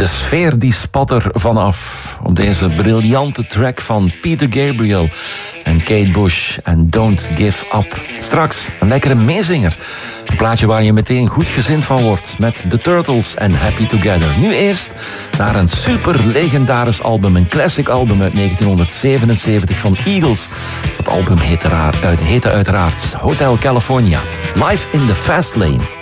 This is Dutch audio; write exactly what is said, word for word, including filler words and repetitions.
De sfeer die spat er vanaf op deze briljante track van Peter Gabriel en Kate Bush en Don't Give Up. Straks een lekkere meezinger. Een plaatje waar je meteen goed gezind van wordt met The Turtles en Happy Together. Nu eerst naar een super legendarisch album, een classic album uit negentien zevenenzeventig van Eagles. Dat album heette, raar, uit, heette uiteraard Hotel California. Live in the Fast Lane.